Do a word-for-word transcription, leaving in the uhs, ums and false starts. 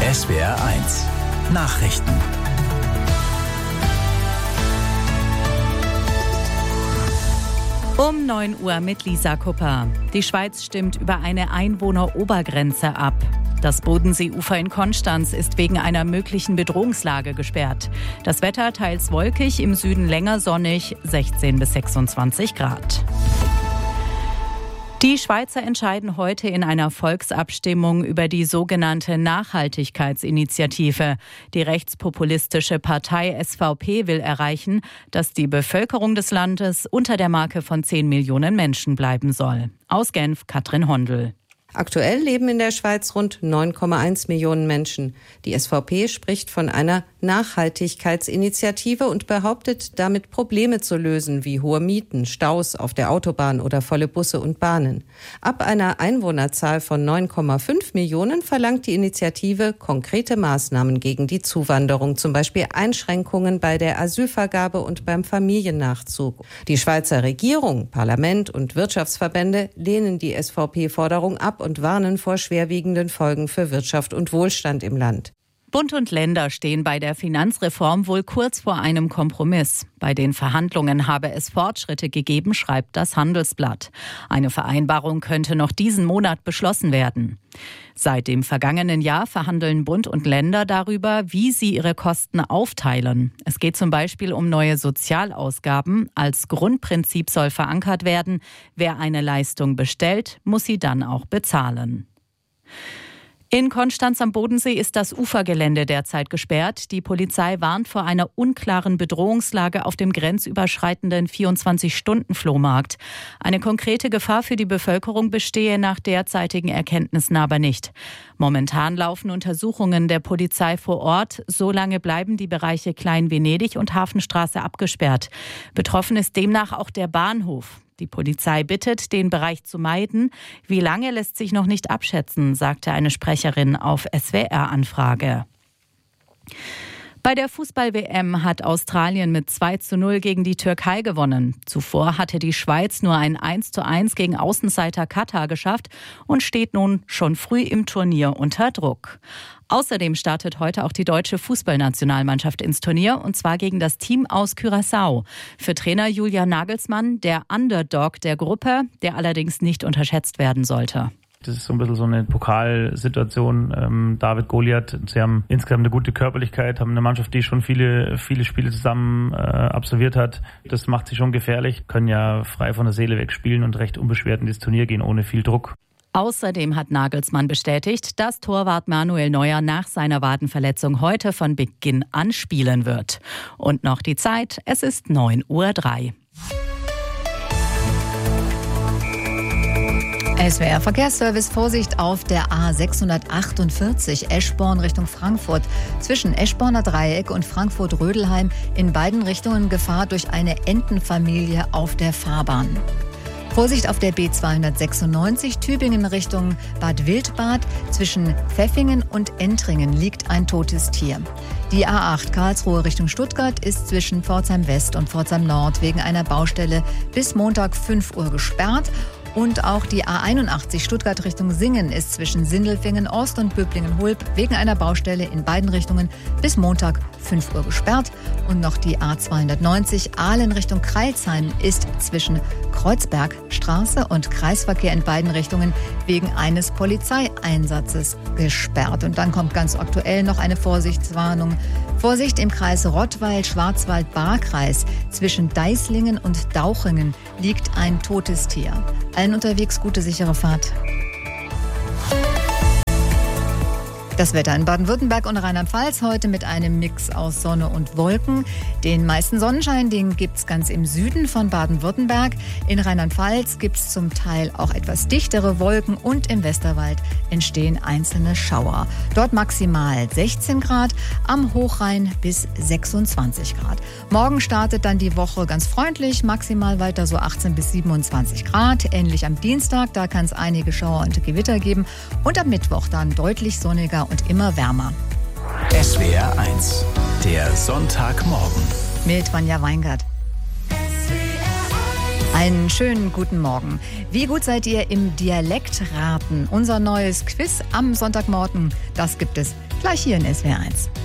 S W R eins Nachrichten. Um neun Uhr mit Lisa Kupper. Die Schweiz stimmt über eine Einwohnerobergrenze ab. Das Bodenseeufer in Konstanz ist wegen einer möglichen Bedrohungslage gesperrt. Das Wetter teils wolkig, im Süden länger sonnig, sechzehn bis sechsundzwanzig Grad. Die Schweizer entscheiden heute in einer Volksabstimmung über die sogenannte Nachhaltigkeitsinitiative. Die rechtspopulistische Partei S V P will erreichen, dass die Bevölkerung des Landes unter der Marke von zehn Millionen Menschen bleiben soll. Aus Genf, Katrin Hondel. Aktuell leben in der Schweiz rund neun Komma eins Millionen Menschen. Die S V P spricht von einer Nachhaltigkeitsinitiative und behauptet, damit Probleme zu lösen, wie hohe Mieten, Staus auf der Autobahn oder volle Busse und Bahnen. Ab einer Einwohnerzahl von neun Komma fünf Millionen verlangt die Initiative konkrete Maßnahmen gegen die Zuwanderung, zum Beispiel Einschränkungen bei der Asylvergabe und beim Familiennachzug. Die Schweizer Regierung, Parlament und Wirtschaftsverbände lehnen die S V P-Forderung ab und warnen vor schwerwiegenden Folgen für Wirtschaft und Wohlstand im Land. Bund und Länder stehen bei der Finanzreform wohl kurz vor einem Kompromiss. Bei den Verhandlungen habe es Fortschritte gegeben, schreibt das Handelsblatt. Eine Vereinbarung könnte noch diesen Monat beschlossen werden. Seit dem vergangenen Jahr verhandeln Bund und Länder darüber, wie sie ihre Kosten aufteilen. Es geht zum Beispiel um neue Sozialausgaben. Als Grundprinzip soll verankert werden, wer eine Leistung bestellt, muss sie dann auch bezahlen. In Konstanz am Bodensee ist das Ufergelände derzeit gesperrt. Die Polizei warnt vor einer unklaren Bedrohungslage auf dem grenzüberschreitenden vierundzwanzig-Stunden-Flohmarkt. Eine konkrete Gefahr für die Bevölkerung bestehe nach derzeitigen Erkenntnissen aber nicht. Momentan laufen Untersuchungen der Polizei vor Ort. Solange bleiben die Bereiche Klein-Venedig und Hafenstraße abgesperrt. Betroffen ist demnach auch der Bahnhof. Die Polizei bittet, den Bereich zu meiden. Wie lange lässt sich noch nicht abschätzen, sagte eine Sprecherin auf S W R-Anfrage. Bei der Fußball-W M hat Australien mit zwei zu null gegen die Türkei gewonnen. Zuvor hatte die Schweiz nur ein eins zu eins gegen Außenseiter Katar geschafft und steht nun schon früh im Turnier unter Druck. Außerdem startet heute auch die deutsche Fußballnationalmannschaft ins Turnier, und zwar gegen das Team aus Curaçao. Für Trainer Julian Nagelsmann der Underdog der Gruppe, der allerdings nicht unterschätzt werden sollte. Das ist so ein bisschen so eine Pokalsituation. Ähm, David, Goliath, sie haben insgesamt eine gute Körperlichkeit, haben eine Mannschaft, die schon viele viele Spiele zusammen äh, absolviert hat. Das macht sie schon gefährlich, können ja frei von der Seele weg spielen und recht unbeschwert in das Turnier gehen, ohne viel Druck. Außerdem hat Nagelsmann bestätigt, dass Torwart Manuel Neuer nach seiner Wadenverletzung heute von Beginn an spielen wird. Und noch die Zeit, es ist neun Uhr drei. S W R Verkehrsservice, Vorsicht auf der A sechshundertachtundvierzig Eschborn Richtung Frankfurt. Zwischen Eschborner Dreieck und Frankfurt-Rödelheim in beiden Richtungen Gefahr durch eine Entenfamilie auf der Fahrbahn. Vorsicht auf der B zweihundertsechsundneunzig Tübingen Richtung Bad Wildbad. Zwischen Pfäffingen und Entringen liegt ein totes Tier. Die A acht Karlsruhe Richtung Stuttgart ist zwischen Pforzheim West und Pforzheim Nord wegen einer Baustelle bis Montag fünf Uhr gesperrt. Und auch die A einundachtzig Stuttgart Richtung Singen ist zwischen Sindelfingen Ost und Böblingen-Hulb wegen einer Baustelle in beiden Richtungen bis Montag fünf Uhr gesperrt. Und noch die A zweihundertneunzig Ahlen Richtung Crailsheim ist zwischen Kreuzbergstraße und Kreisverkehr in beiden Richtungen wegen eines Polizeieinsatzes gesperrt. Und dann kommt ganz aktuell noch eine Vorsichtswarnung. Vorsicht im Kreis Rottweil-Schwarzwald-Baar-Kreis. Zwischen Deislingen und Dauchingen liegt ein totes Tier. Allen unterwegs gute, sichere Fahrt. Das Wetter in Baden-Württemberg und Rheinland-Pfalz heute mit einem Mix aus Sonne und Wolken. Den meisten Sonnenschein, den gibt's ganz im Süden von Baden-Württemberg. In Rheinland-Pfalz gibt's zum Teil auch etwas dichtere Wolken und im Westerwald entstehen einzelne Schauer. Dort maximal sechzehn Grad, am Hochrhein bis sechsundzwanzig Grad. Morgen startet dann die Woche ganz freundlich, maximal weiter so achtzehn bis siebenundzwanzig Grad. Ähnlich am Dienstag, da kann es einige Schauer und Gewitter geben. Und am Mittwoch dann deutlich sonniger und immer wärmer. S W R eins, der Sonntagmorgen. Mit Vanja Weingart. Einen schönen guten Morgen. Wie gut seid ihr im Dialektraten? Unser neues Quiz am Sonntagmorgen, das gibt es Gleich hier in S W R eins.